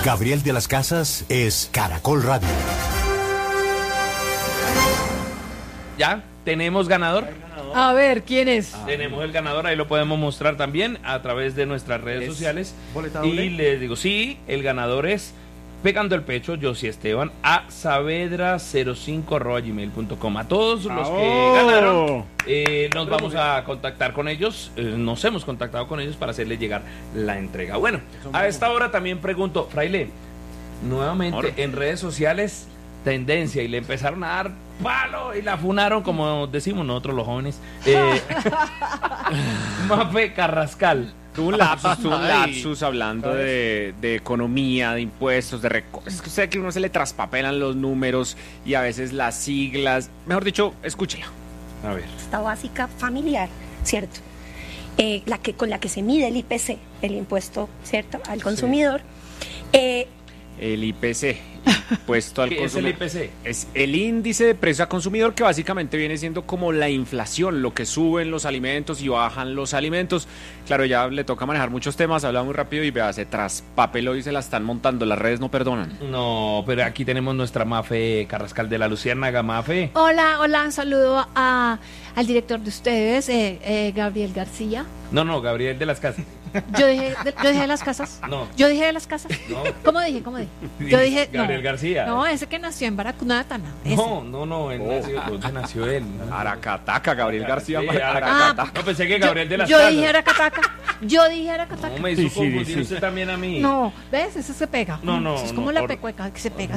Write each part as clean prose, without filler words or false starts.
Gabriel de las Casas es Caracol Radio. ¿Ya? ¿Tenemos ganador? A ver, ¿quién es? Tenemos el ganador, ahí lo podemos mostrar también a través de nuestras redes sociales. ¿Boleta doble? Y les digo, sí, el ganador es Pegando el Pecho, Josie Esteban, a saavedra05@gmail.com. A todos los que ganaron, nos vamos a contactar con ellos, nos hemos contactado con ellos para hacerles llegar la entrega. Bueno, a esta hora también pregunto, Fraile, nuevamente en redes sociales, tendencia, y le empezaron a dar palo y la funaron, como decimos nosotros los jóvenes, Mafe Carrascal. Tuvo un lapsus hablando de economía, de impuestos, de es que usted que uno se le traspapelan los números y a veces las siglas. Mejor dicho, escúchela. A ver. Esta básica familiar, ¿cierto? Con la que se mide el IPC, el impuesto, ¿cierto?, al consumidor. El IPC, impuesto al ¿Qué consumidor. es el IPC? Es el índice de precio al consumidor, que básicamente viene siendo como la inflación, lo que suben los alimentos y bajan los alimentos. Claro, ya le toca manejar muchos temas, habla muy rápido y vea, se traspapeló y se la están montando, las redes no perdonan. No, pero aquí tenemos nuestra Mafe Carrascal de la Luciérnaga. Mafe. Hola, un saludo al director de ustedes, Gabriel García. No, Gabriel de las Casas. Yo dije de las casas. No. Yo dije de las casas. No. ¿Cómo dije? Yo dije Gabriel no. García. No, ese que nació en Baracunátana. No, ¿dónde nació él? Aracataca, Gabriel García. Sí, Aracataca. No, pensé que Gabriel de las Yo Casas. dije Aracataca. No, me hizo confundir usted también a mí. No, ¿ves? Ese se pega. No. Eso es como la pecueca, que se pega.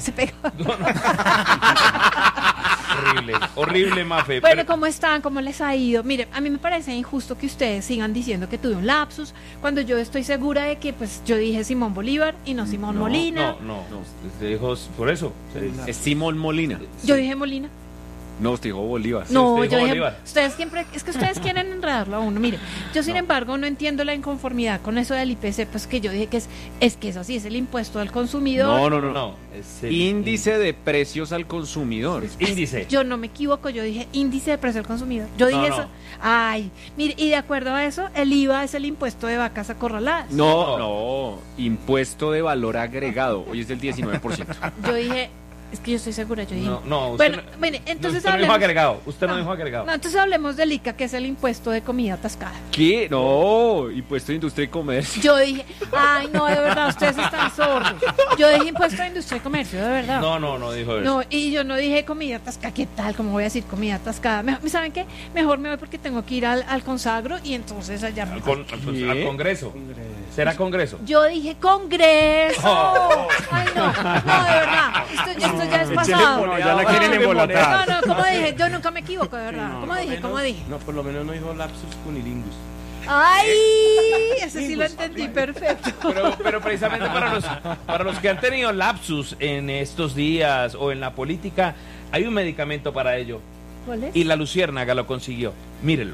Horrible, Mafe. Bueno, ¿cómo están? ¿Cómo les ha ido? Mire, a mí me parece injusto que ustedes sigan diciendo que tuve un lapsus, cuando yo estoy segura de que pues yo dije Simón Bolívar y no Simón Molina. No, usted dijo por eso. Es Simón Molina. Yo dije Molina. No, usted dijo Bolívar. No, usted yo dijo dije, Bolívar. ustedes siempre, es que ustedes quieren enredarlo a uno. Mire, yo sin embargo no entiendo la inconformidad con eso del IPC, pues que yo dije que es que es así, es el impuesto al consumidor. No. Es el Índice de precios al consumidor. índice. Yo no me equivoco, yo dije índice de precio al consumidor. Yo dije eso. Ay, mire, y de acuerdo a eso, el IVA es el impuesto de vacas acorraladas. No, impuesto de valor agregado. Hoy es del 19%. Yo dije, es que yo estoy segura, yo dije. No, usted bueno, mire, entonces usted no dijo agregado. Usted no dijo agregado. No, entonces hablemos del ICA, que es el impuesto de comida atascada. ¿Qué? No, impuesto de industria y comercio. Yo dije, ay, no, de verdad, ustedes están sordos. Yo dije impuesto de industria y comercio, de verdad. No dijo eso. No, y yo no dije comida atascada. ¿Qué tal? ¿Cómo voy a decir comida atascada? ¿Saben qué? Mejor me voy porque tengo que ir al consagro y entonces allá. Al Congreso. ¿Será Congreso? Yo dije Congreso. Ay, no, de verdad. Esto ya es pasado. No, ya la quieren embolatar. No, como dije, yo nunca me equivoco, de verdad. ¿Cómo dije? No, por lo menos no dijo lapsus cunilingus. ¡Ay! Ese sí lo entendí perfecto. Pero precisamente para los que han tenido lapsus en estos días o en la política, hay un medicamento para ello. ¿Cuál es? Y la Luciérnaga lo consiguió. Mírenlo.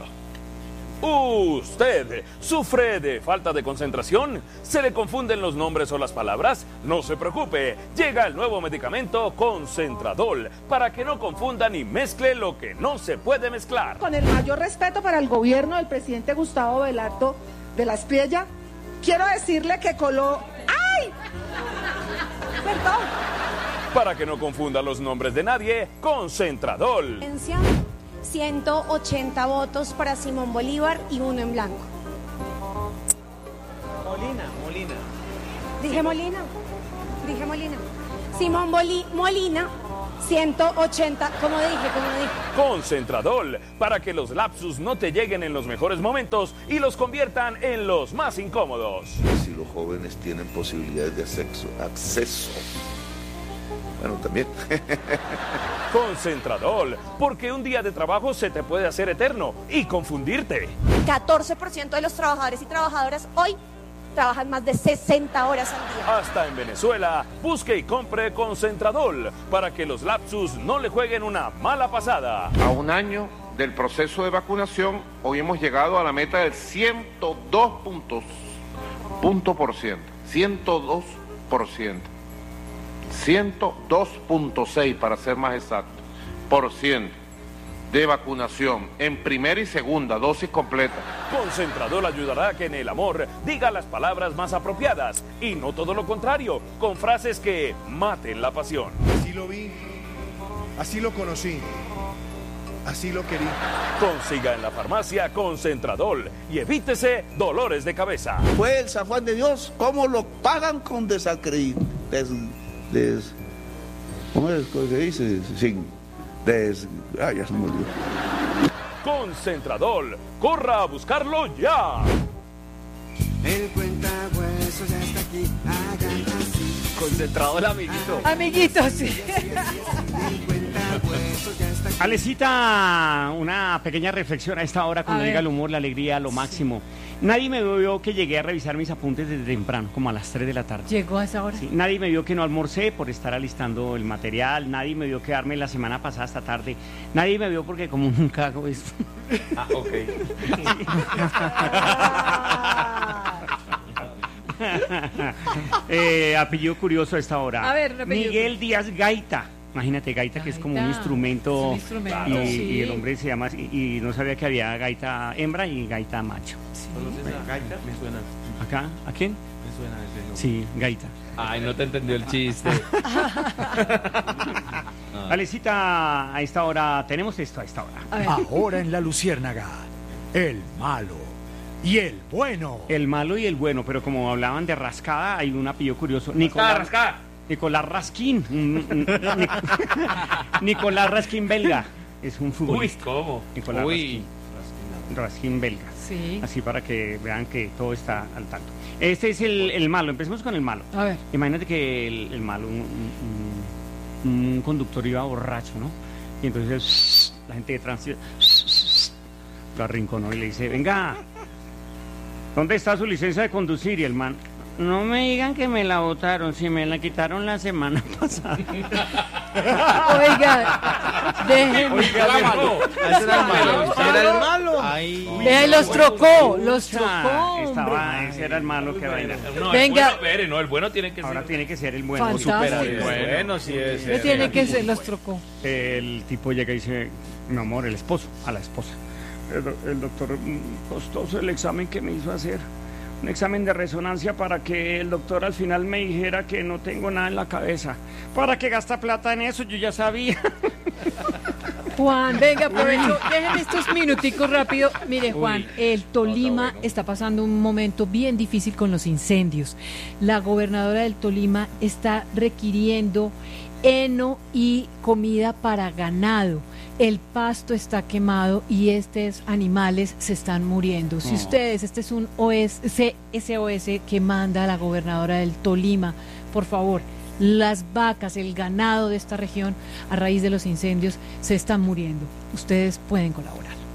¿Usted sufre de falta de concentración? ¿Se le confunden los nombres o las palabras? No se preocupe, llega el nuevo medicamento Concentradol para que no confunda ni mezcle lo que no se puede mezclar. Con el mayor respeto para el gobierno del presidente Gustavo Belardo de la Espriella, quiero decirle que ¡ay! Perdón. Para que no confunda los nombres de nadie, Concentradol. 180 votos para Simón Bolívar y 1 en blanco. Molina. Dije Molina. Simón Molina, 180, como dije. Concentradol, para que los lapsus no te lleguen en los mejores momentos y los conviertan en los más incómodos. Si los jóvenes tienen posibilidades de acceso. Bueno, también. Concentradol, porque un día de trabajo se te puede hacer eterno y confundirte. 14% de los trabajadores y trabajadoras hoy trabajan más de 60 horas al día. Hasta en Venezuela, busque y compre Concentradol para que los lapsus no le jueguen una mala pasada. A un año del proceso de vacunación, hoy hemos llegado a la meta del 102%. 102%. 102.6 para ser más exacto, % de vacunación en primera y segunda dosis completa. Concentradol ayudará a que en el amor diga las palabras más apropiadas y no todo lo contrario, con frases que maten la pasión. Así lo vi, así lo conocí, así lo querí. Consiga en la farmacia Concentradol y evítese dolores de cabeza. Fue el San Juan de Dios, ¿cómo lo pagan con desacredito? ¿Cómo es lo que dice? Ya se me olvidó. Concentradol, corra a buscarlo ya. El cuentahuesos ya está aquí, hagan así. Concentrado el amiguito. Amiguito, sí. Alecita, una pequeña reflexión a esta hora cuando llega el humor, la alegría, lo máximo. Nadie me vio que llegué a revisar mis apuntes desde temprano, como a las 3 de la tarde. ¿Llegó a esa hora? Sí, nadie me vio que no almorcé por estar alistando el material, nadie me vio quedarme la semana pasada hasta tarde, nadie me vio porque como nunca hago esto. Ah, ok. Apellido curioso a esta hora. A ver, apellido. Miguel Díaz Gaita. Imagínate, gaita, que es como un instrumento, y el hombre se llama, y no sabía que había gaita hembra y gaita macho. Sí. ¿Gaita? Me suena. ¿Acá? ¿A quién? Me suena ese nombre. Sí, gaita. Ay, no te entendió el chiste. Alecita, a esta hora, tenemos esto a esta hora. Ahora en La Luciérnaga, el malo y el bueno. El malo y el bueno, pero como hablaban de rascada, hay un apellido curioso. Nicolás Raskin. Nicolás Raskin belga. Es un futbolista. Uy, ¿cómo? Nicolás Raskin belga. Sí. Así para que vean que todo está al tanto. Este es el malo. Empecemos con el malo. A ver. Imagínate que el malo, un conductor iba borracho, ¿no? Y entonces la gente de tránsito lo arrinconó y le dice, venga, ¿dónde está su licencia de conducir? Y el man, no me digan que me la botaron, si me la quitaron la semana pasada. Oiga, déjenme. Era el malo. Dejen, los trocó, Ese era el malo que vaina. No, venga. El bueno tiene que ser. Ahora tiene que ser el bueno. Fantástico. El bueno sí es. ¿Qué tiene que ser? Los trocó. El tipo llega y dice, mi amor, el esposo, a la esposa. El doctor, costoso el examen que me hizo hacer. Un examen de resonancia para que el doctor al final me dijera que no tengo nada en la cabeza. ¿Para qué gasta plata en eso? Yo ya sabía. Juan, venga, aprovecho, déjenme estos minuticos rápido. Mire, Juan, el Tolima está pasando un momento bien difícil con los incendios. La gobernadora del Tolima está requiriendo heno y comida para ganado. El pasto está quemado y estos animales se están muriendo. Si ustedes, este es un SOS que manda la gobernadora del Tolima, por favor, las vacas, el ganado de esta región a raíz de los incendios se están muriendo. Ustedes pueden colaborar.